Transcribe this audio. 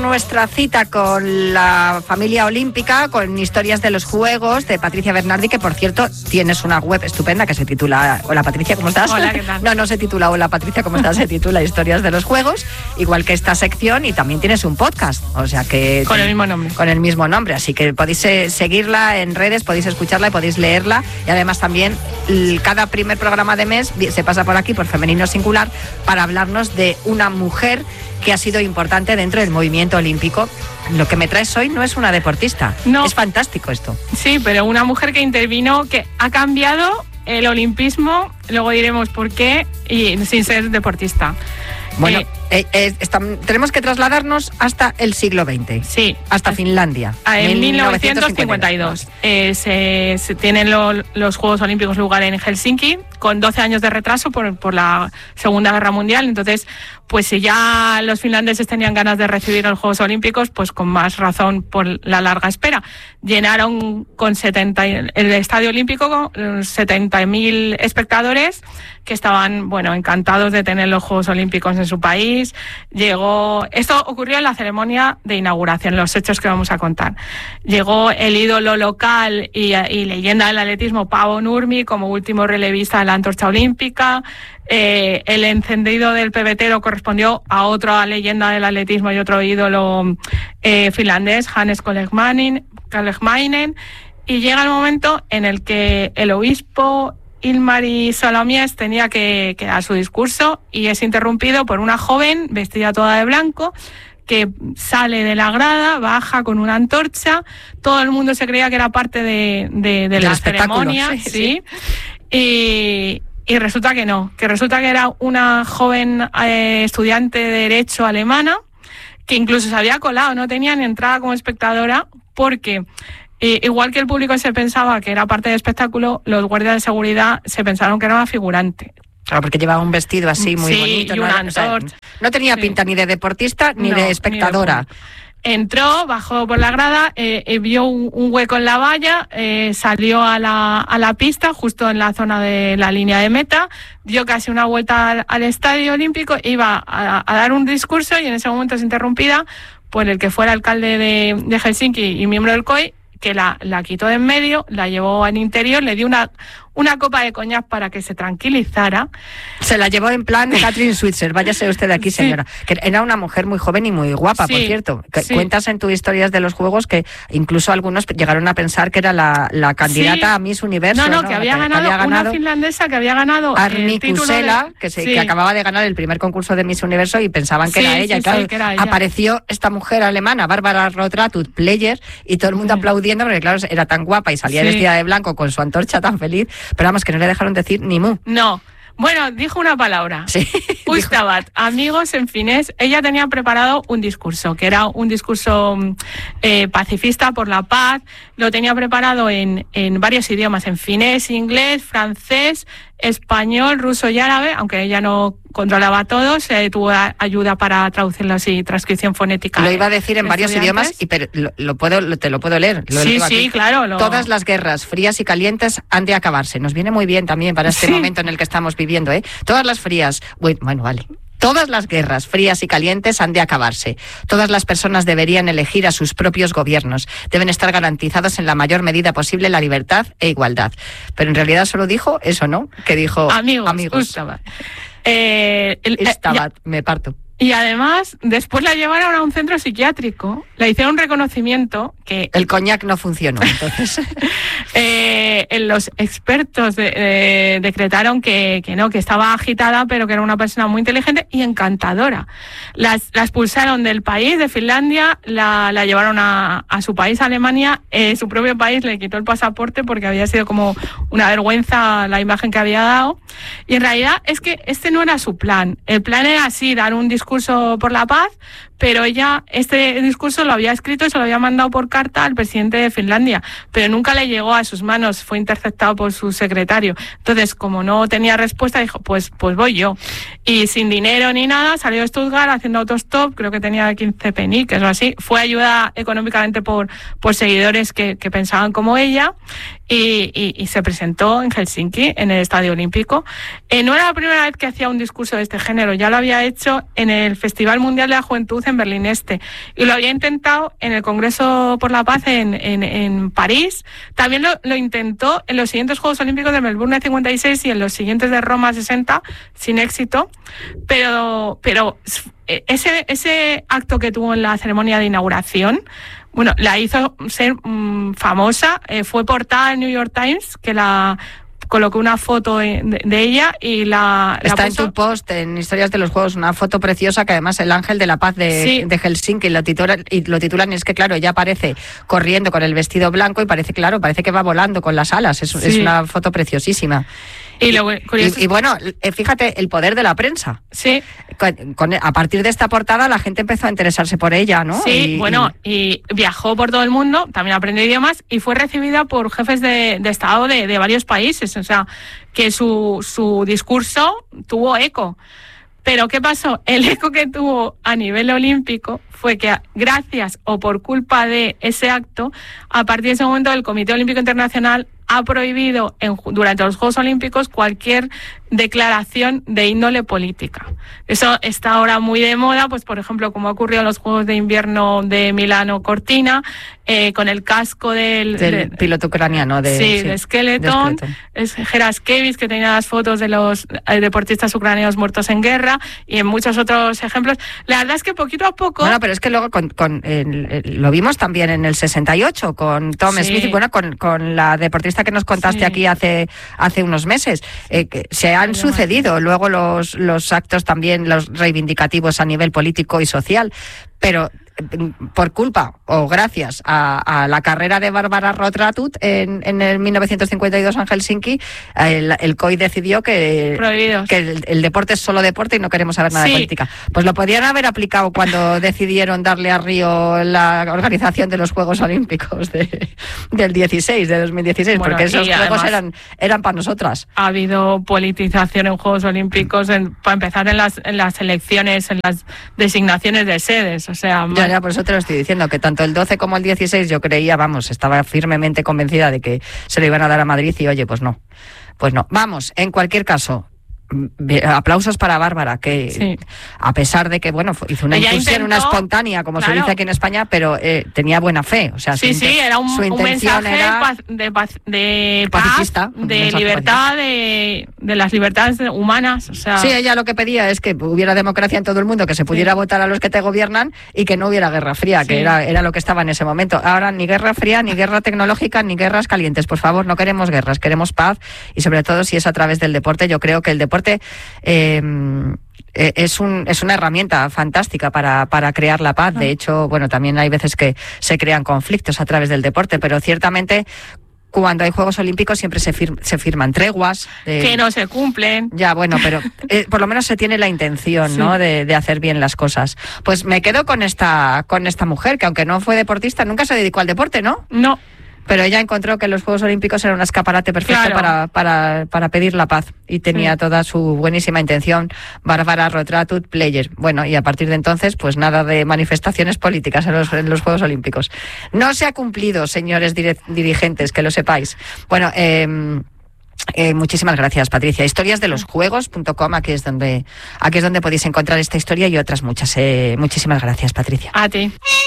Nuestra cita con la familia olímpica, con historias de los Juegos, de Patricia Bernardi, que por cierto tienes una web estupenda que se titula Hola Patricia, ¿cómo estás? Hola, ¿qué tal? No se titula Hola Patricia, ¿cómo estás? Se titula Historias de los Juegos, igual que esta sección, y también tienes un podcast, o sea que... Con el mismo nombre. Con el mismo nombre, así que podéis seguirla en redes, podéis escucharla y podéis leerla, y además también cada primer programa de mes se pasa por aquí, por Femenino Singular, para hablarnos de una mujer que ha sido importante dentro del movimiento olímpico. Lo que me traes hoy no es una deportista. No. Es fantástico esto. Sí, pero una mujer que intervino, que ha cambiado el olimpismo, luego diremos por qué, y sin ser deportista. Bueno, tenemos que trasladarnos hasta el siglo XX. Sí. Hasta Finlandia. En 1952. Se tienen los Juegos Olímpicos lugar en Helsinki, con 12 años de retraso por la Segunda Guerra Mundial. Entonces, pues si ya los finlandeses tenían ganas de recibir los Juegos Olímpicos, pues con más razón por la larga espera. Llenaron con el Estadio Olímpico con 70.000 espectadores que estaban, encantados de tener los Juegos Olímpicos en su país. Esto ocurrió en la ceremonia de inauguración, los hechos que vamos a contar. Llegó el ídolo local y leyenda del atletismo Paavo Nurmi como último relevista de la antorcha olímpica. El encendido del pebetero correspondió a otra leyenda del atletismo y otro ídolo finlandés, Hannes Kolehmainen, y llega el momento en el que el obispo Ilmari Salomies tenía que dar su discurso y es interrumpido por una joven vestida toda de blanco que sale de la grada, baja con una antorcha. Todo el mundo se creía que era parte de la ceremonia, sí. Y resulta que no, que era una joven estudiante de Derecho alemana que incluso se había colado, no tenía ni entrada como espectadora porque... igual que el público se pensaba que era parte del espectáculo, los guardias de seguridad se pensaron que era una figurante. Claro, porque llevaba un vestido así muy bonito. Y una antorcha. No tenía pinta ni de deportista ni de espectadora. Entró, bajó por la grada, vio un hueco en la valla, salió a la pista, justo en la zona de la línea de meta, dio casi una vuelta al Estadio Olímpico, iba a dar un discurso y en ese momento es interrumpida por el que fuera alcalde de Helsinki y miembro del COI, que la quitó de en medio, la llevó al interior, le dio una copa de coñac para que se tranquilizara. Se la llevó en plan Catherine Switzer, váyase usted de aquí, señora. Sí. Que era una mujer muy joven y muy guapa, por cierto. Cuentas en tus historias de los Juegos que incluso algunos llegaron a pensar que era la candidata a Miss Universo. No, que había ganado una finlandesa que había ganado Arni Kusela, que acababa de ganar el primer concurso de Miss Universo y pensaban que era ella. Y claro, que era ella. Apareció esta mujer alemana, Bárbara Rotratut, player, y todo el mundo aplaudiendo porque claro, era tan guapa y salía vestida de blanco con su antorcha tan feliz. Pero vamos, que no le dejaron decir ni mu. No. Bueno, dijo una palabra. Sí. Ustavat, amigos en finés. Ella tenía preparado un discurso, que era un discurso pacifista por la paz. Lo tenía preparado en varios idiomas, en finés, inglés, francés, español, ruso y árabe, aunque ella no controlaba todos, tuvo ayuda para traducirlos y transcripción fonética. Lo iba a decir en varios idiomas, pero te lo puedo leer. Sí, claro. Todas las guerras frías y calientes han de acabarse. Nos viene muy bien también para este momento en el que estamos viviendo, ¿eh? Todas las frías... Bueno, vale. Todas las guerras frías y calientes han de acabarse. Todas las personas deberían elegir a sus propios gobiernos. Deben estar garantizados en la mayor medida posible la libertad e igualdad. Pero en realidad solo dijo eso, ¿no? Que dijo amigos. Ustavat. Me parto. Y además, después la llevaron a un centro psiquiátrico, le hicieron un reconocimiento que... El coñac no funcionó, entonces. Los expertos decretaron que estaba agitada, pero que era una persona muy inteligente y encantadora. La expulsaron del país, de Finlandia, la llevaron a su país, a Alemania. Su propio país le quitó el pasaporte porque había sido como una vergüenza la imagen que había dado. Y en realidad es que este no era su plan. El plan era así, dar un discurso por la paz, pero ella este discurso lo había escrito y se lo había mandado por carta al presidente de Finlandia, pero nunca le llegó a sus manos, fue interceptado por su secretario. Entonces, como no tenía respuesta, dijo, pues voy yo. Y sin dinero ni nada, salió de Stuttgart haciendo autostop, creo que tenía 15 peniques o así. Fue ayuda económicamente por seguidores que pensaban como ella y se presentó en Helsinki, en el Estadio Olímpico. No era la primera vez que hacía un discurso de este género, ya lo había hecho en el Festival Mundial de la Juventud en Berlín Este. Y lo había intentado en el Congreso por la Paz en París. También lo intentó en los siguientes Juegos Olímpicos de Melbourne 56 y en los siguientes de Roma 60, sin éxito. Pero ese acto que tuvo en la ceremonia de inauguración, bueno, la hizo ser famosa. Fue portada en New York Times, que la colocó una foto de ella y está en tu post en Historias de los Juegos, una foto preciosa que además el Ángel de la Paz de Helsinki lo titulan, y es que claro, ella aparece corriendo con el vestido blanco y parece que va volando con las alas, es una foto preciosísima. Y bueno, fíjate, el poder de la prensa. Sí. A partir de esta portada la gente empezó a interesarse por ella, ¿no? Sí, y viajó por todo el mundo, también aprendió idiomas y fue recibida por jefes de Estado de varios países. O sea, que su discurso tuvo eco. Pero ¿qué pasó? El eco que tuvo a nivel olímpico fue que gracias o por culpa de ese acto, a partir de ese momento el Comité Olímpico Internacional ha prohibido durante los Juegos Olímpicos cualquier declaración de índole política. Eso está ahora muy de moda, pues por ejemplo, como ha ocurrido en los Juegos de Invierno de Milano Cortina, con el casco del piloto ucraniano de Skeleton, es Geraskevich, que tenía las fotos de los deportistas ucranianos muertos en guerra, y en muchos otros ejemplos. La verdad es que poquito a poco... Bueno, pero es que luego lo vimos también en el 68 con Tom Smith, y bueno, con la deportista que nos contaste aquí hace unos meses. Se han sucedido luego los actos también, los reivindicativos a nivel político y social, pero por culpa o gracias a la carrera de Bárbara Rothratut en el 1952 en Helsinki, el COI decidió que el deporte es solo deporte y no queremos saber nada de política. Pues lo podían haber aplicado cuando decidieron darle a Río la organización de los Juegos Olímpicos del 16, de 2016, bueno, porque esos juegos eran para nosotras. Ha habido politización en Juegos Olímpicos, para empezar en las elecciones, en las designaciones de sedes, o sea... Ya, por eso te lo estoy diciendo, que tanto el 12 como el 16 yo creía, estaba firmemente convencida de que se lo iban a dar a Madrid y oye, pues no. Vamos, en cualquier caso, aplausos para Bárbara, que a pesar de que hizo una incursión, una espontánea, como se dice aquí en España, pero tenía buena fe, o sea, era un mensaje de pacifista, de libertad, de las libertades humanas, o sea... Sí, ella lo que pedía es que hubiera democracia en todo el mundo, que se pudiera votar a los que te gobiernan y que no hubiera guerra fría, que era lo que estaba en ese momento. Ahora ni guerra fría, ni guerra tecnológica, ni guerras calientes, por favor, no queremos guerras, queremos paz, y sobre todo si es a través del deporte. Yo creo que el deporte es una herramienta fantástica para crear la paz. De hecho, también hay veces que se crean conflictos a través del deporte, pero ciertamente cuando hay Juegos Olímpicos siempre se firman treguas. Que no se cumplen. Ya, pero por lo menos se tiene la intención, ¿no?, de hacer bien las cosas. Pues me quedo con esta mujer, que aunque no fue deportista, nunca se dedicó al deporte, ¿no? No. Pero ella encontró que los Juegos Olímpicos eran un escaparate perfecto para pedir la paz, y tenía toda su buenísima intención. Bárbara Rothratut, player. Bueno, y a partir de entonces, pues nada de manifestaciones políticas en los Juegos Olímpicos. No se ha cumplido, señores dirigentes, que lo sepáis. Bueno, muchísimas gracias, Patricia. Historiasdelosjuegos.com, aquí es donde podéis encontrar esta historia y otras muchas. Muchísimas gracias, Patricia. A ti.